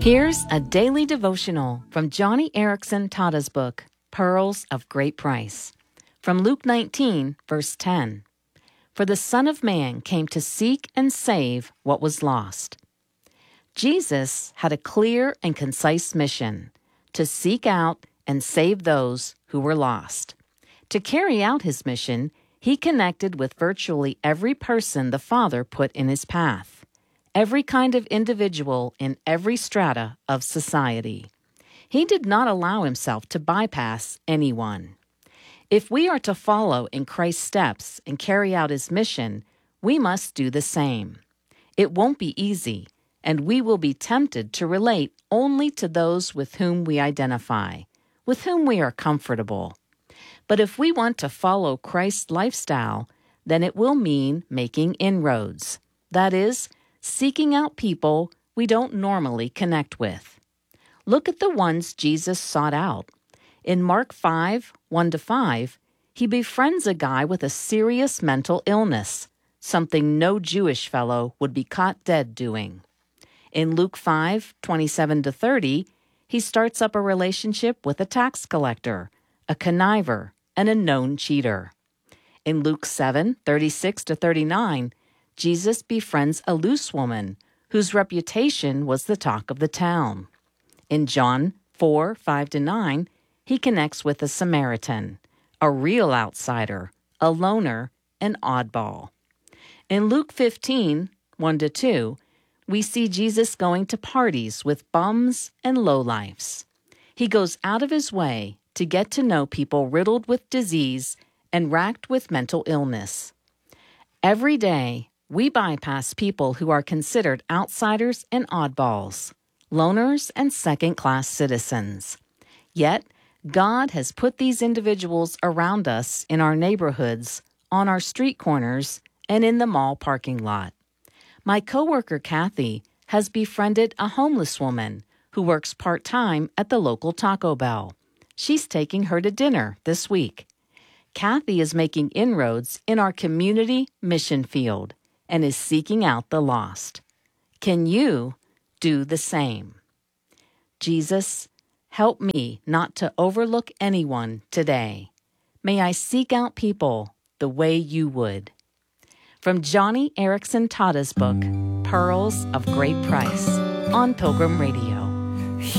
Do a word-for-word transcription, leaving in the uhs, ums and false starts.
Here's a daily devotional from Joni Eareckson Tada's book, Pearls of Great Price. From Luke nineteen, verse ten. For the Son of Man came to seek and save what was lost. Jesus had a clear and concise mission: to seek out and save those who were lost. To carry out his mission, he connected with virtually every person the Father put in his path, every kind of individual in every strata of society. He did not allow himself to bypass anyone. If we are to follow in Christ's steps and carry out his mission, we must do the same. It won't be easy, and we will be tempted to relate only to those with whom we identify, with whom we are comfortable. But if we want to follow Christ's lifestyle, then it will mean making inroads. That is, seeking out people we don't normally connect with. Look at the ones Jesus sought out. In Mark five, one to five, he befriends a guy with a serious mental illness, something no Jewish fellow would be caught dead doing. In Luke five, twenty-seven to thirty, he starts up a relationship with a tax collector, a conniver, and a known cheater. In Luke seven, thirty-six to thirty-nine, Jesus befriends a loose woman whose reputation was the talk of the town. In John four, five to nine, he connects with a Samaritan, a real outsider, a loner, an oddball. In Luke fifteen, one to two, we see Jesus going to parties with bums and lowlifes. He goes out of his way to get to know people riddled with disease and racked with mental illness. Every day, we bypass people who are considered outsiders and oddballs, loners and second-class citizens. Yet, God has put these individuals around us in our neighborhoods, on our street corners, and in the mall parking lot. My coworker Kathy has befriended a homeless woman who works part-time at the local Taco Bell. She's taking her to dinner this week. Kathy is making inroads in our community mission field and is seeking out the lost. Can you do the same? Jesus, help me not to overlook anyone today. May I seek out people the way you would. From Joni Eareckson Tada's book, Pearls of Great Price, on Pilgrim Radio.